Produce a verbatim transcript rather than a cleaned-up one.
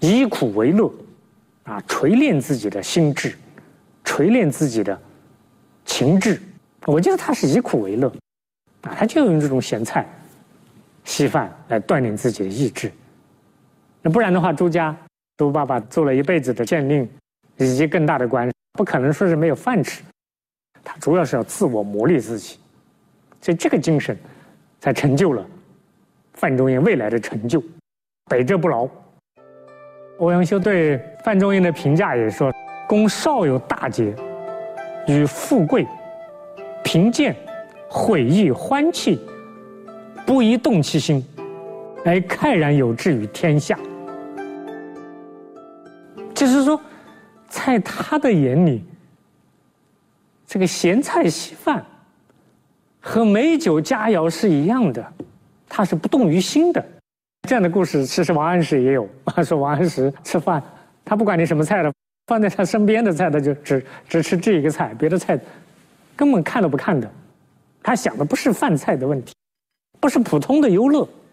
以苦为乐，啊，锤炼自己的心智，锤炼自己的情志。我觉得他是以苦为乐，啊，他就用这种咸菜、稀饭来锻炼自己的意志。那不然的话，朱家朱爸爸做了一辈子的县令，以及更大的官，不可能说是没有饭吃。他主要是要自我磨砺自己，所以这个精神才成就了范仲淹未来的成就。百折不挠。欧阳修对范仲淹的评价也说：“公少有大节，与富贵、贫贱、毁义、欢气，不宜动其心，而慨然有志于天下。”就是说，在他的眼里，这个咸菜稀饭和美酒佳肴是一样的，他是不动于心的。这样的故事其实王安石也有，说王安石吃饭，他不管你什么菜了，放在他身边的菜，他就只只吃这一个菜，别的菜根本看都不看的。他想的不是饭菜的问题，不是普通的优乐。